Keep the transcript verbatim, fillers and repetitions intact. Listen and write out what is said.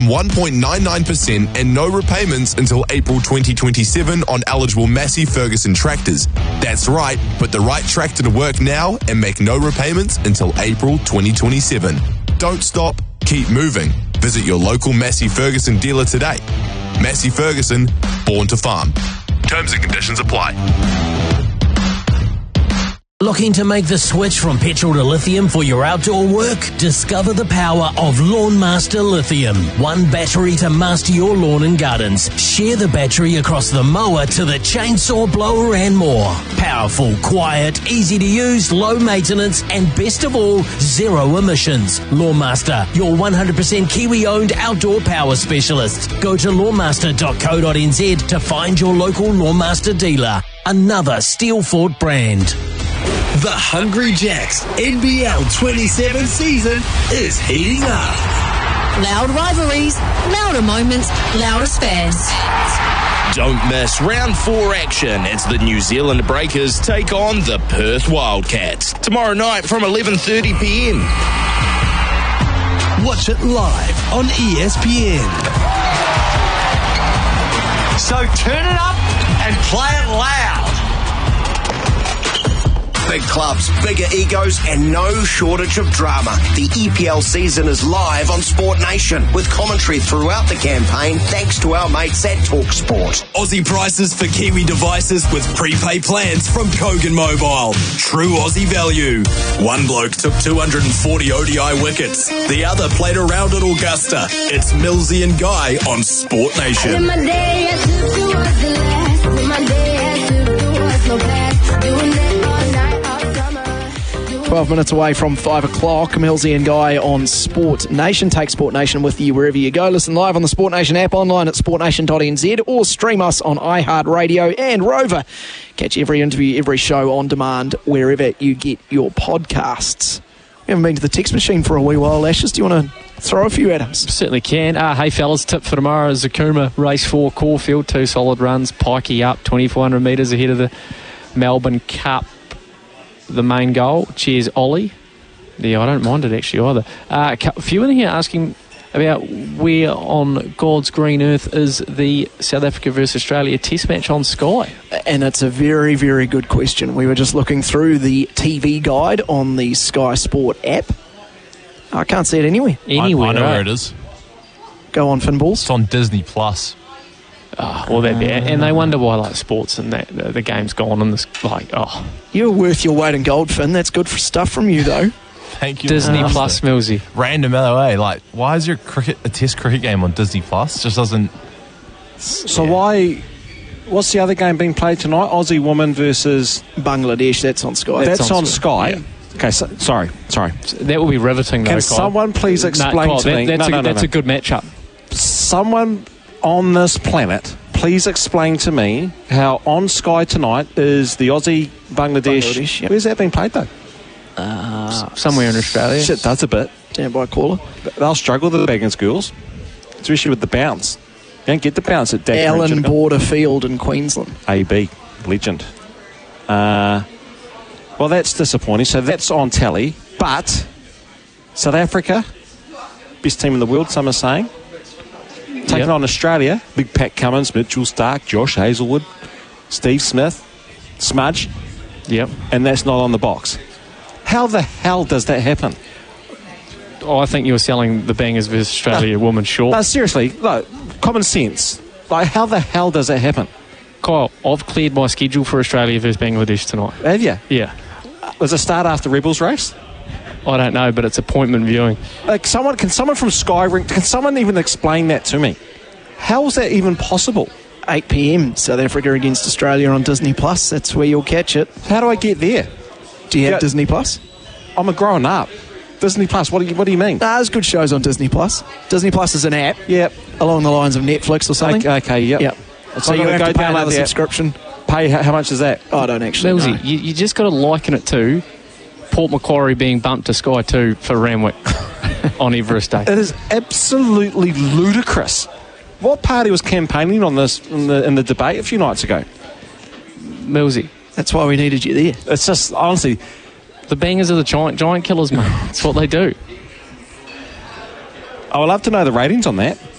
one point nine nine percent and no repayments until April twenty twenty-seven on eligible Massey Ferguson tractors. That's right, put the right tractor to work now and make no repayments until April twenty twenty-seven. Don't stop, keep moving. Visit your local Massey Ferguson dealer today. Massey Ferguson, born to farm. Terms and conditions apply. Looking to make the switch from petrol to lithium for your outdoor work? Discover the power of Lawnmaster Lithium. One battery to master your lawn and gardens. Share the battery across the mower to the chainsaw blower and more. Powerful, quiet, easy to use, low maintenance, and best of all, zero emissions. Lawnmaster, your one hundred percent Kiwi-owned outdoor power specialist. Go to lawnmaster dot co dot n z to find your local Lawnmaster dealer. Another Steelfort brand. The Hungry Jacks N B L twenty-seven season is heating up. Loud rivalries, louder moments, loudest fans. Don't miss round four action as the New Zealand Breakers take on the Perth Wildcats tomorrow night from eleven thirty p m. Watch it live on E S P N. So turn it up and play it loud. Big clubs, bigger egos, and no shortage of drama. The E P L season is live on Sport Nation with commentary throughout the campaign thanks to our mates at TalkSport. Aussie prices for Kiwi devices with prepay plans from Kogan Mobile. True Aussie value. One bloke took two hundred forty O D I wickets. The other played around at Augusta. It's Millsy and Guy on Sport Nation. twelve minutes away from five o'clock. Millsy and Guy on Sport Nation. Take Sport Nation with you wherever you go. Listen live on the Sport Nation app, online at sport nation dot n z, or stream us on iHeartRadio and Rover. Catch every interview, every show on demand wherever you get your podcasts. We haven't been to the text machine for a wee while, Ashes. Do you want to throw a few at us? Certainly can. Uh, hey, fellas, tip for tomorrow is Zakuma, race four, Caulfield, two solid runs. Pikey up, twenty-four hundred metres ahead of the Melbourne Cup. The main goal. Cheers, Ollie. Yeah, I don't mind it actually either. Uh, a few in here asking about where on God's green earth is the South Africa versus Australia test match on Sky. And it's a very, very good question. We were just looking through the T V guide on the Sky Sport app. I can't see it anywhere. Anywhere. I, I know right? where it is. Go on, Finballs. It's on Disney Plus. Oh, well, that'd be it. And they wonder why, like, sports and that the, the game's gone and this, like, oh. You're worth your weight in gold, Finn. That's good for stuff from you, though. Thank you. Disney Master. Plus, Millsy. Random L O A. Like, why is your cricket a test cricket game on Disney Plus? Just doesn't. So yeah. why? What's the other game being played tonight? Aussie woman versus Bangladesh. That's on Sky. That's, that's on, on Sky. Sky. Yeah. Okay, so, sorry, sorry. That will be riveting, though. Can Kyle. someone please explain no, Kyle, to that, me? That's, no, a, no, no, that's no. a good matchup. Someone on this planet, please explain to me how on Sky tonight is the Aussie Bangladesh. Bangladesh yep. Where's that being played though? Uh, somewhere in Australia. Shit does a bit. Stand by caller. They'll struggle, the Baggins girls, especially with the bounce. You don't get the bounce at Dagenham. Allen Border Field in Queensland. A B legend. Uh, well, that's disappointing. So that's on tally. But South Africa, best team in the world, some are saying. Taking yep. on Australia, Big Pat Cummins, Mitchell Starc, Josh Hazelwood, Steve Smith, Smudge. Yep. And that's not on the box. How the hell does that happen? Oh, I think you were selling the Bangers versus Australia no, woman short. No, seriously, look, common sense. Like, how the hell does that happen? Kyle, I've cleared my schedule for Australia versus Bangladesh tonight. Have you? Yeah. Was it start after Rebels race? I don't know, but it's appointment viewing. Like someone, can someone from Sky Ring, can someone even explain that to me? How is that even possible? eight p m South Africa against Australia on Disney Plus. That's where you'll catch it. How do I get there? Do you have yeah. Disney Plus? I'm a grown up. Disney Plus. What do you What do you mean? Nah, there's good shows on Disney Plus. Disney Plus is an app. Yep. Along the lines of Netflix or something. Okay. okay yep. Yep. So, so you you have go to pay down another the subscription. Pay how, how much is that? Oh, I don't actually Millsy, know. You, you just got to liken it to Port Macquarie being bumped to Sky two for Ramwick on Everest Day. It is absolutely ludicrous. What party was campaigning on this in the, in the debate a few nights ago? Millsy. That's why we needed you there. It's just, honestly... The Bangers are the giant giant killers, mate. That's what they do. I would love to know the ratings on that.